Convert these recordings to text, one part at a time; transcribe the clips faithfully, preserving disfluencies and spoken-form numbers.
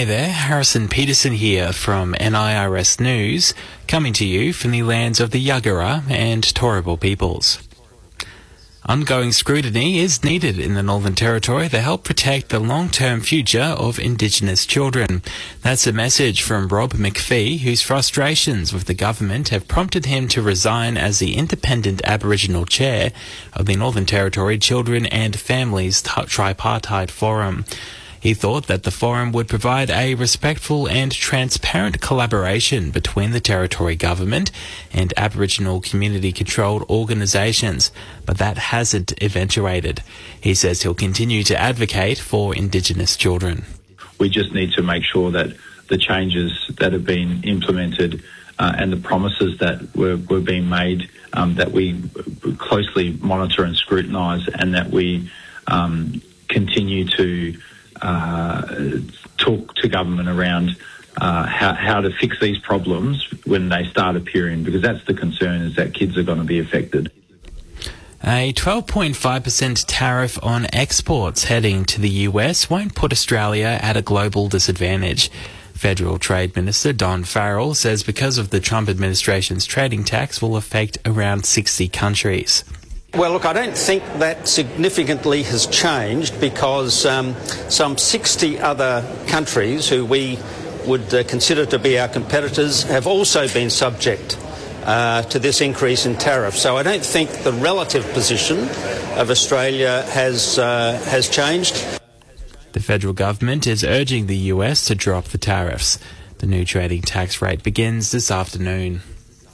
Hey there, Harrison Peterson here from N I R S News, coming to you from the lands of the Yagara and Turrbal peoples. Ongoing scrutiny is needed in the Northern Territory to help protect the long-term future of Indigenous children. That's a message from Rob McPhee, whose frustrations with the government have prompted him to resign as the independent Aboriginal chair of the Northern Territory Children and Families Tripartite Forum. He thought that the forum would provide a respectful and transparent collaboration between the Territory Government and Aboriginal community-controlled organisations, but that hasn't eventuated. He says he'll continue to advocate for Indigenous children. We just need to make sure that the changes that have been implemented uh, and the promises that were, were being made, um, that we closely monitor and scrutinise, and that we um, continue to Uh, talk to government around uh, how, how to fix these problems when they start appearing, because that's the concern, is that kids are going to be affected. A twelve point five percent tariff on exports heading to the U S won't put Australia at a global disadvantage. Federal Trade Minister Don Farrell says because of the Trump administration's trading tax will affect around sixty countries. Well, look, I don't think that significantly has changed, because um, some sixty other countries who we would uh, consider to be our competitors have also been subject uh, to this increase in tariffs. So I don't think the relative position of Australia has uh, has changed. The federal government is urging the U S to drop the tariffs. The new trading tax rate begins this afternoon.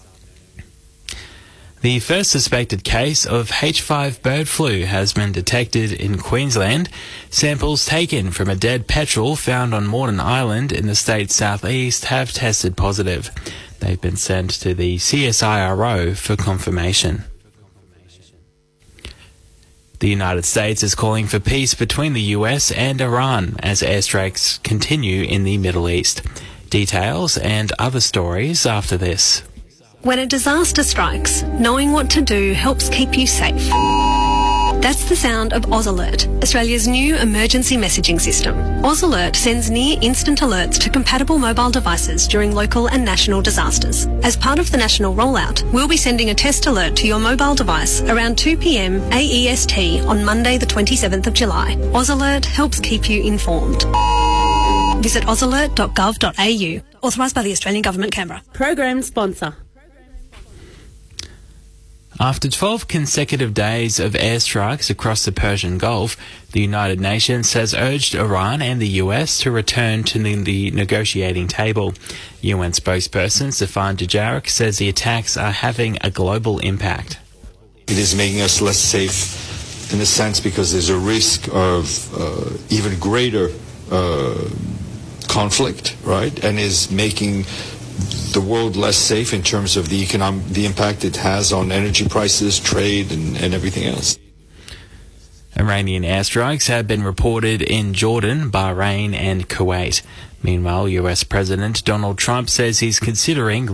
The first suspected case of H five bird flu has been detected in Queensland. Samples taken from a dead petrel found on Moreton Island in the state's southeast have tested positive. They've been sent to the C S I R O for confirmation. The United States is calling for peace between the U S and Iran as airstrikes continue in the Middle East. Details and other stories after this. When a disaster strikes, knowing what to do helps keep you safe. That's the sound of AusAlert, Australia's new emergency messaging system. AusAlert sends near-instant alerts to compatible mobile devices during local and national disasters. As part of the national rollout, we'll be sending a test alert to your mobile device around two p m A E S T on Monday the twenty-seventh of July. AusAlert helps keep you informed. Visit aus alert dot gov dot a u. Authorised by the Australian Government, Canberra. Program sponsor. After twelve consecutive days of airstrikes across the Persian Gulf, the United Nations has urged Iran and the U S to return to the negotiating table. U N spokesperson Stefan Dujarric says the attacks are having a global impact. It is making us less safe in a sense because there's a risk of uh, even greater uh, conflict, right? And is making the world less safe in terms of the economic, the impact it has on energy prices, trade, and, and everything else. Iranian airstrikes have been reported in Jordan, Bahrain, and Kuwait. Meanwhile, U S President Donald Trump says he's considering